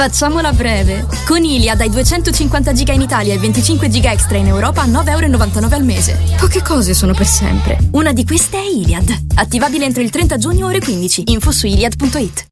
Facciamola breve. Con Iliad hai 250 giga in Italia e 25 giga extra in Europa a 9,99 € al mese. Poche cose sono per sempre. Una di queste è Iliad. Attivabile entro il 30 giugno ore 15. Info su iliad.it.